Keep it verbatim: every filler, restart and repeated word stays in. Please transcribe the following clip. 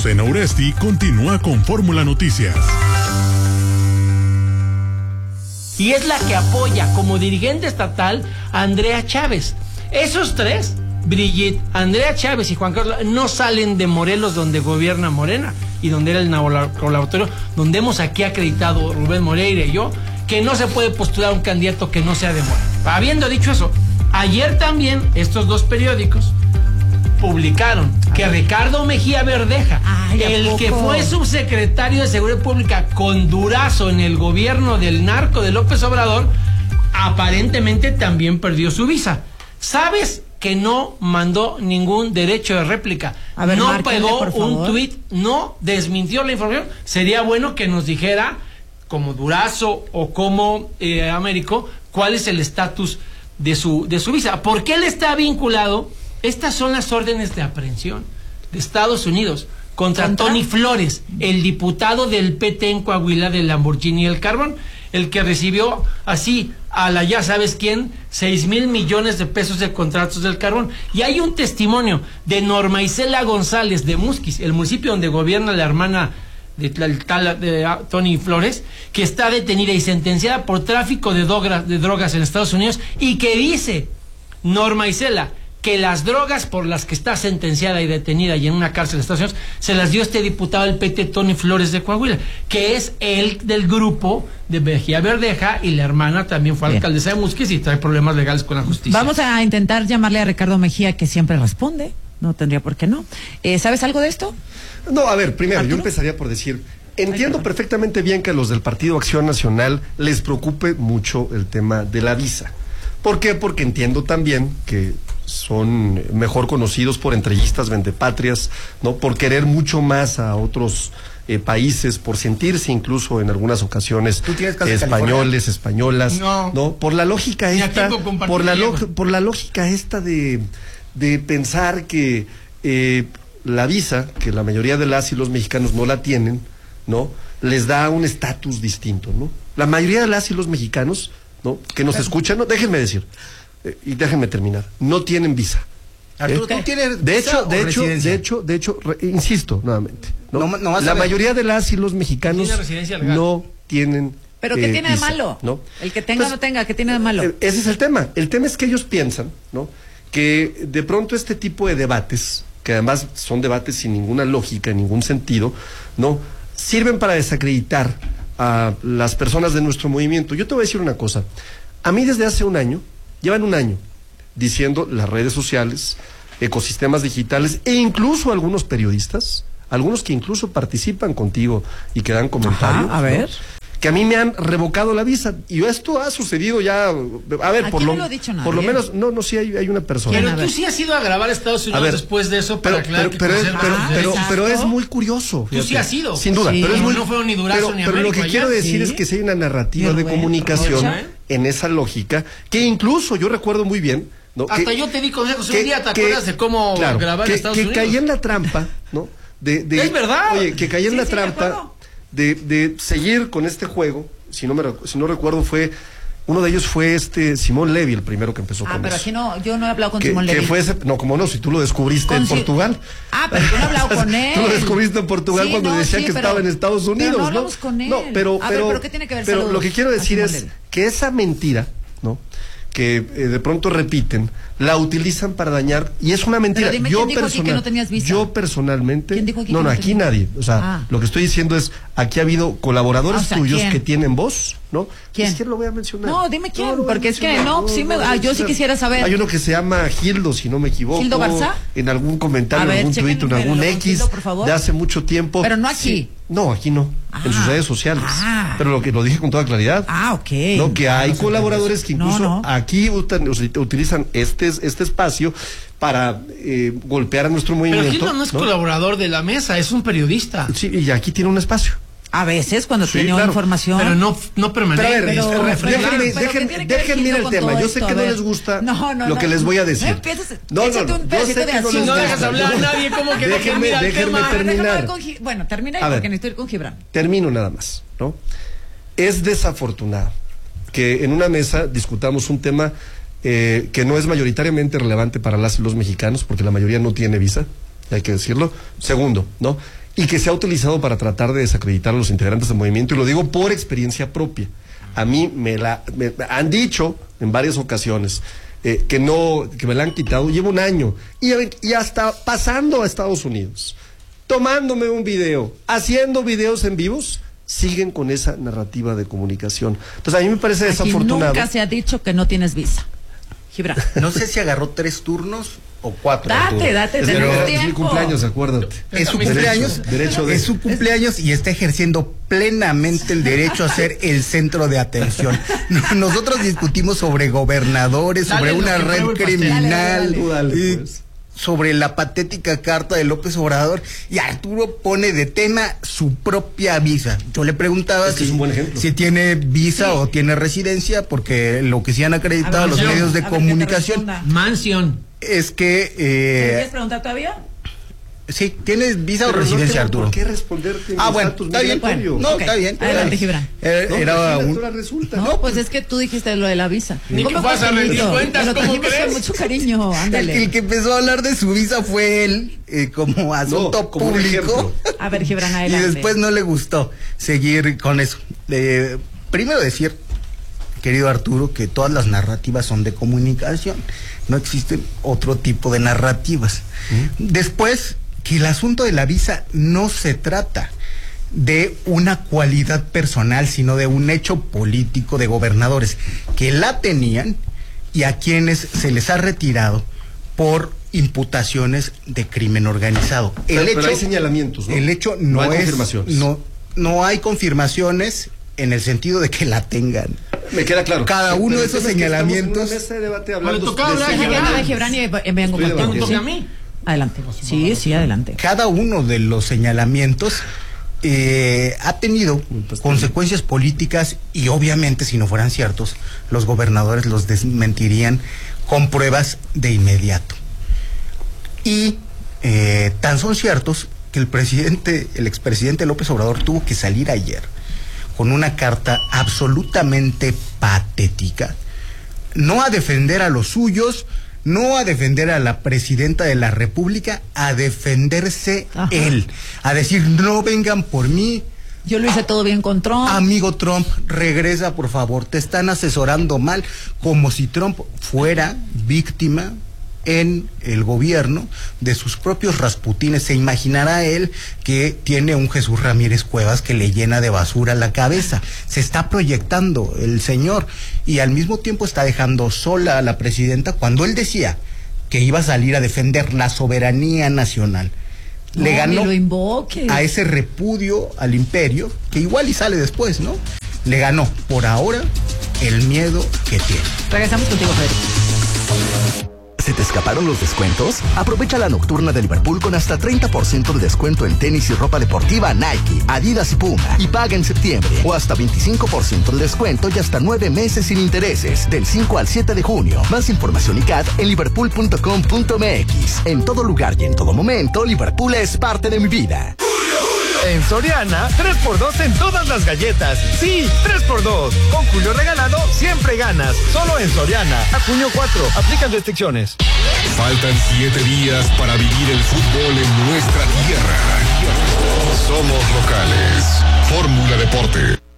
Azucena Uresti continúa con Fórmula Noticias. Y es la que apoya como dirigente estatal a Andrea Chávez. Esos tres, Brigitte, Andrea Chávez y Juan Carlos, no salen de Morelos, donde gobierna Morena y donde era el laboratorio, donde hemos aquí acreditado Rubén Moreira y yo, que no se puede postular un candidato que no sea de Morena. Habiendo dicho eso, ayer también estos dos periódicos publicaron que Ricardo Mejía Verdeja, Ay, el que fue subsecretario de Seguridad Pública con Durazo en el gobierno del narco de López Obrador, aparentemente también perdió su visa. ¿Sabes que no mandó ningún derecho de réplica? A ver, no márquenle, pegó un tuit, no desmintió la información. Sería bueno que nos dijera, como Durazo o como eh, Américo, cuál es el estatus de su, de su visa. ¿Por qué él está vinculado? Estas son las órdenes de aprehensión de Estados Unidos contra, ¿Contra? Tony Flores, el diputado del P T en Coahuila del Lamborghini y el Carbón, el que recibió así a la ya sabes quién, seis mil millones de pesos de contratos del carbón. Y hay un testimonio de Norma Isela González de Musquis, el municipio donde gobierna la hermana de, de, de, de Tony Flores, que está detenida y sentenciada por tráfico de, dogra, de drogas en Estados Unidos, y que dice Norma Isela que las drogas por las que está sentenciada y detenida y en una cárcel de Estados Unidos se las dio este diputado del P T, Tony Flores de Coahuila, que es el del grupo de Mejía Verdeja, y la hermana también fue Bien. alcaldesa de Musquis y trae problemas legales con la justicia. Vamos a intentar llamarle a Ricardo Mejía, que siempre responde, no tendría por qué no. Eh, ¿Sabes algo de esto? No, a ver, primero, ¿Arturo? yo empezaría por decir, entiendo Ay, perfectamente bien que a los del Partido Acción Nacional les preocupe mucho el tema de la visa. ¿Por qué? Porque entiendo también que son mejor conocidos por entreguistas vendepatrias, ¿no? Por querer mucho más a otros eh, países, por sentirse incluso en algunas ocasiones españoles, españolas, no. ¿no? Por la lógica esta, por la, por la lógica esta de, de pensar que eh, la visa, que la mayoría de las y los mexicanos no la tienen, ¿no? Les da un estatus distinto, ¿no? La mayoría de las y los mexicanos, ¿no? Que nos escuchan, no, déjenme decir, eh, y déjenme terminar, no tienen visa. Arturo, ¿tú tienes de visa hecho, o de hecho, residencia? de hecho, de hecho, re, insisto nuevamente, ¿no? No, no la mayoría de las y los mexicanos no tienen. ¿Pero qué eh, tiene de visa, malo? ¿no? El que tenga o no tenga, ¿qué tiene de malo? Eh, ese es el tema. El tema es que ellos piensan, ¿no? Que de pronto este tipo de debates, que además son debates sin ninguna lógica, ningún sentido, ¿no? Sirven para desacreditar a las personas de nuestro movimiento. Yo te voy a decir una cosa. A mí desde hace un año, llevan un año, diciendo las redes sociales, ecosistemas digitales e incluso algunos periodistas, algunos que incluso participan contigo y que dan comentarios. Ajá, a ver. ¿no? Que a mí me han revocado la visa, y esto ha sucedido ya, a ver, Aquí por no lo, lo ha dicho nadie. por lo menos, no, no, sí hay, hay una persona. Pero tú sí has ido a grabar a Estados Unidos ver, después de eso para pero, aclarar pero, que pero, es, pero, ah, pero, exacto. pero es muy curioso. Tú sí has ido. Sin duda, Sí. pero es muy, no fueron ni Durazo pero, ni pero lo que Américo quiero allá. decir ¿Sí? es que si hay una narrativa de Bueno, comunicación ¿no? en esa lógica, que incluso yo recuerdo muy bien, ¿no? Hasta que, yo te di consejos que, un día, ¿te que, acuerdas de cómo claro, grabar que, en Estados que Unidos? caí en la trampa, ¿no? De, de, es verdad. Oye, que caí en Sí, la sí, trampa de, de seguir con este juego. Si no me si no recuerdo, fue uno de ellos fue este Simón Levy, el primero que empezó Ah, con pero eso. aquí no, yo no he hablado con Que, Simón que Levy. fue ese, no, como no, si tú lo descubriste Con en si... Portugal. Ah, pero yo no he hablado con él. Tú lo descubriste en Portugal sí, cuando no, decía sí, que pero, estaba en Estados Unidos, pero no ¿no? hablamos con él. No, pero, a pero, ver, pero ¿qué tiene que ver? Pero lo que quiero decir es Levy. que esa mentira, ¿no? Que eh, de pronto repiten, la utilizan para dañar, y es una mentira. Pero dime, yo ¿quién dijo aquí que no tenías visa? Yo personalmente, ¿Quién dijo aquí no, que no, no aquí tenías? nadie. O sea, Ah. lo que estoy diciendo es, aquí ha habido colaboradores Ah, o sea, tuyos ¿quién? que tienen voz, ¿no? ¿Quién? Es que lo voy a mencionar. No, dime quién, No, lo voy a porque es que mencionar, no, sí me, lo voy a ah, yo sí mencionar. quisiera saber. Hay uno que se llama Gildo, si no me equivoco. ¿Gildo Barza? En algún comentario, A ver, en algún chéquenme tuit, en algún con X, Gildo, por favor. de hace mucho tiempo. Pero no aquí. Sí. No, aquí no, Ah. en sus redes sociales. Ah. Pero lo que lo dije con toda claridad. Ah, ok. No, que hay colaboradores que incluso No, no. aquí utan- utilizan este, este espacio para eh, golpear a nuestro movimiento. Pero Gildo no es colaborador de la mesa, es un periodista. Sí, y aquí tiene un espacio. A veces cuando Sí, tiene claro. información. Pero no, no permanente. Pero a ver, es pero- refrendar. déjenme- Pero dejen- ¿qué tiene que ver déjenme ir Gildo al con tema. todo Yo sé esto? que A no ver. les gusta No, no, lo no. que les voy a decir. No empieces, No, no, échate no, un yo pedacito sé de que no les azúcar. No gusta. dejas hablar a nadie, ¿cómo que Déjenme- dejen ir al déjenme tema? terminar. Déjame hablar con Gi- Bueno, termina ahí A ver. porque necesito ir con Gibran. Termino nada más, ¿no? Es desafortunado que en una mesa discutamos un tema eh, que no es mayoritariamente relevante para las y los mexicanos, porque la mayoría no tiene visa, hay que decirlo. Segundo, ¿no? y que se ha utilizado para tratar de desacreditar a los integrantes del movimiento, y lo digo por experiencia propia. A mí me la me han dicho en varias ocasiones eh, que no, que me la han quitado. Llevo un año y, y hasta pasando a Estados Unidos, tomándome un video, haciendo videos en vivos, siguen con esa narrativa de comunicación. Entonces a mí me parece Aquí desafortunado. nunca se ha dicho que no tienes visa. Gibran. No sé si agarró tres turnos o cuatro. Date, turnos. date, Es, tenemos mi, es tiempo. mi cumpleaños, acuérdate. Es su Derecho, cumpleaños, derecho de- es su cumpleaños y está ejerciendo plenamente el derecho a ser el centro de atención. Nosotros discutimos sobre gobernadores, sobre Dale, una lo que red pruebe el pastel. criminal, Dale, dale, Tú dale, eh, pues. sobre la patética carta de López Obrador, y Arturo pone de tema su propia visa. Yo le preguntaba Es que si, es un buen ejemplo. si tiene visa Sí. o tiene residencia, porque lo que sí han acreditado A ver, los yo- medios de a ver, que te comunicación responda. Mansión. es que... ¿Me Eh, quieres preguntar todavía? sí, ¿tienes visa Pero o residencia, no tengo Arturo? ¿Por qué responderte en Ah, mi bueno, estatus está bien. migratorio? No, Ok. está bien. Adelante, está bien. Gibran. Era, No, era imagínate, un... ahora resulta. No, pues es que tú dijiste lo de la visa. Ni que ¿Cómo vas a rendir facilito? cuentas, Pero ¿cómo trajimos crees? con mucho cariño, El, ándale. el que empezó a hablar de su visa fue él, eh, como asunto No, como un público. ejemplo. A ver, Gibran, Y adelante. después no le gustó seguir con eso. Eh, primero decir, querido Arturo, que todas las narrativas son de comunicación. No existen otro tipo de narrativas. ¿Mm? Después, que el asunto de la visa no se trata de una cualidad personal, sino de un hecho político de gobernadores que la tenían y a quienes se les ha retirado por imputaciones de crimen organizado. Pero- pero hay señalamientos, ¿no? El hecho no, No hay es, confirmaciones. No, no hay confirmaciones en el sentido de que la tengan. Me queda claro. Cada uno Pero de el esos tema es que estamos en señalamientos- una mesa de debate No, hablando le tocaba de hablar a Deja que Gibran. acabe Gibran y eh, vengo Estoy de contigo. acuerdo. ¿sí? a mí. Adelante. Sí, sí, adelante. Cada uno de los señalamientos eh, ha tenido consecuencias políticas y obviamente si no fueran ciertos, los gobernadores los desmentirían con pruebas de inmediato. Y eh, tan son ciertos que el presidente, el expresidente López Obrador tuvo que salir ayer con una carta absolutamente patética, no a defender a los suyos, no a defender a la presidenta de la República, a defenderse Ajá. él, a decir no vengan por mí, Yo lo hice todo bien con Trump. amigo Trump, regresa por favor, te están asesorando mal, como si Trump fuera víctima en el gobierno de sus propios rasputines. Se imaginará él que tiene un Jesús Ramírez Cuevas que le llena de basura la cabeza. Se está proyectando el señor y al mismo tiempo está dejando sola a la presidenta cuando él decía que iba a salir a defender la soberanía nacional. No, Le ni ganó lo invoques. a ese repudio al imperio, que igual y sale después, ¿no? Le ganó por ahora el miedo que tiene. Regresamos contigo, Federico. ¿Se te escaparon los descuentos? Aprovecha la nocturna de Liverpool con hasta treinta por ciento de descuento en tenis y ropa deportiva Nike, Adidas y Puma. Y paga en septiembre. O hasta veinticinco por ciento de descuento y hasta nueve meses sin intereses. Del cinco al siete de junio. Más información y C A T en liverpool punto com punto m x. En todo lugar y en todo momento, Liverpool es parte de mi vida. En Soriana, tres por dos en todas las galletas. Sí, tres por dos. Con Julio regalado, siempre ganas. Solo en Soriana. A junio cuatro. Aplican restricciones. Faltan siete días para vivir el fútbol en nuestra tierra. Somos locales. Fórmula Deporte.